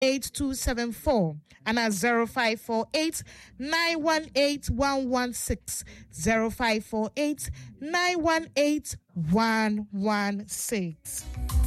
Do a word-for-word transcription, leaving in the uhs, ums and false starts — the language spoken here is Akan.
eight two seven four and at zero five four eight nine one eight one one six zero five four eight nine one eight one one six.